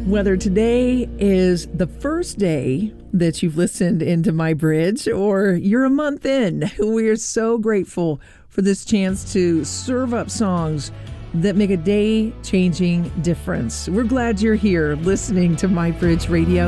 Whether today is the first day that you've listened into My Bridge or you're a month in, we are so grateful for this chance to serve up songs that make a day-changing difference. We're glad you're here listening to My Bridge Radio.